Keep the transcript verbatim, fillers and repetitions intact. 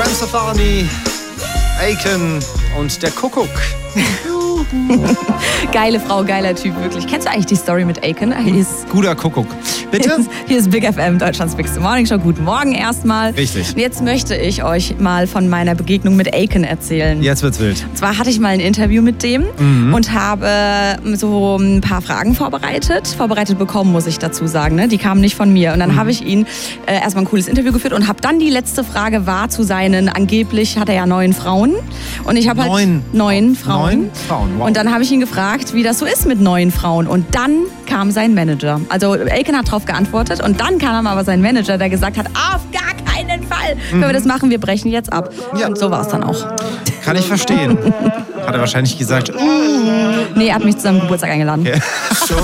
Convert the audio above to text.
Gwen Stefani, Aiken und der Kuckuck. Geile Frau, geiler Typ, wirklich. Kennst du eigentlich die Story mit Aiken? Ist, Guter Kuckuck. Bitte? Ist, hier ist Big F M, Deutschlands Bigste Morning Show. Guten Morgen erstmal. Richtig. Und jetzt möchte ich euch mal von meiner Begegnung mit Aiken erzählen. Jetzt wird's wild. Und zwar hatte ich mal ein Interview mit dem mhm. und habe so ein paar Fragen vorbereitet. Vorbereitet bekommen, muss ich dazu sagen. Ne? Die kamen nicht von mir. Und dann mhm. habe ich ihn äh, erstmal ein cooles Interview geführt und habe dann die letzte Frage war zu seinen, angeblich hat er ja neun Frauen. Und ich habe halt neun, neun Frauen. Neun Frauen, wow. Und dann habe ich ihn gefragt, wie das so ist mit neun Frauen. Und dann kam sein Manager. Also Aiken hat darauf geantwortet und dann kam aber sein Manager, der gesagt hat, auf gar keinen Fall können wir das machen, wir brechen jetzt ab. Ja. Und so war es dann auch. Kann ich verstehen. Hat er wahrscheinlich gesagt, nee, er hat mich zu seinem Geburtstag eingeladen. Okay.